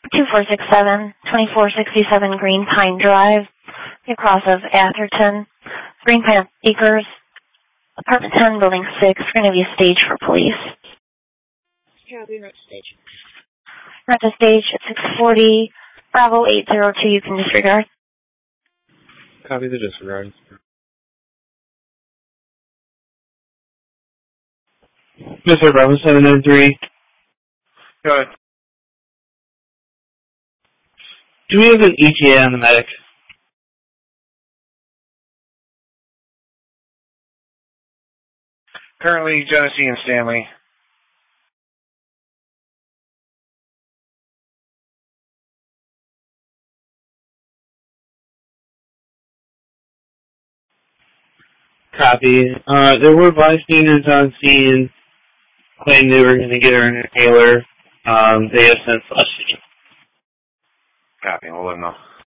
2467, 2467 Green Pine Drive, across of Atherton, Green Pine Acres, Apartment 10, Building 6. We're going to be a stage for police. Copy, rent stage. Rent a stage at 640, Bravo 802, you can disregard. Copy the disregard. Mr. Bravo 793. Go ahead. Do we have an ETA on the medic? Currently, Genesee and Stanley. Copy. There were bystanders on scene claiming they were going to get her an inhaler. They have since left. Copy, we'll let them know.